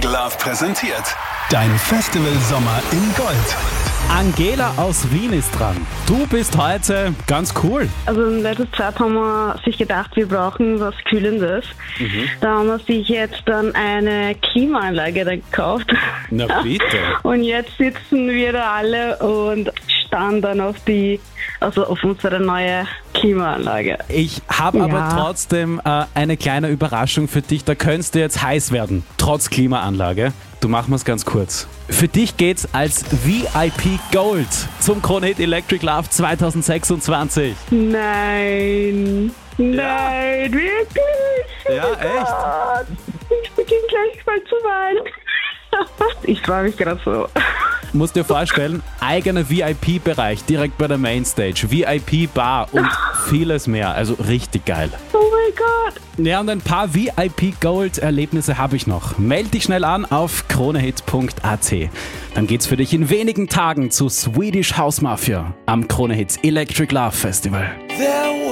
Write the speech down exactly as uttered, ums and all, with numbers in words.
Love präsentiert dein Festival Sommer in Gold. Angela aus Wien ist dran. Du bist heute ganz cool. Also in letzter Zeit haben wir sich gedacht, wir brauchen was Kühlendes. Mhm. Da haben wir sich jetzt dann eine Klimaanlage dann gekauft. Na bitte. Und jetzt sitzen wir da alle und starren dann auf die, also auf unsere neue Klimaanlage. Ich habe Ja. aber trotzdem äh, eine kleine Überraschung für dich. Da könntest du jetzt heiß werden, trotz Klimaanlage. Du, machen wir es ganz kurz. Für dich geht's als V I P Gold zum Krone-Hit Electric Love zwanzig sechsundzwanzig. Nein, nein, wirklich? Ja, Oh echt? Gott. Ich beginne gleich mal zu weinen. Ich freue mich gerade so. Musst dir vorstellen, eigener V I P-Bereich direkt bei der Mainstage, V I P-Bar und vieles mehr. Also richtig geil. Oh mein Gott. Ja, und ein paar V I P Gold-Erlebnisse habe ich noch. Meld dich schnell an auf kronehit punkt a t. Dann geht's für dich in wenigen Tagen zu Swedish House Mafia am Krone-Hit Electric Love Festival.